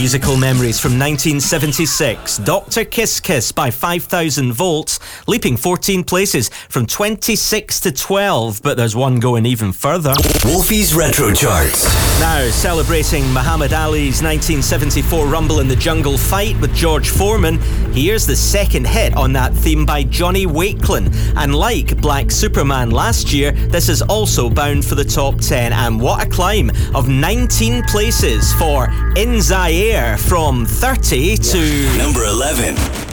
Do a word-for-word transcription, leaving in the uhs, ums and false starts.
musical memories from nineteen seventy-six. Doctor Kiss Kiss by five thousand volts, leaping fourteen places from twenty-six to twelve, but there's one going even further. Wolfie's Retro Charts. Now, celebrating Muhammad Ali's nineteen seventy-four Rumble in the Jungle fight with George Foreman, here's the second hit on that theme by Johnny Wakelin. And like Black Superman last year, this is also bound for the top ten. And what a climb of nineteen places for In Zaire, from thirty to number eleven.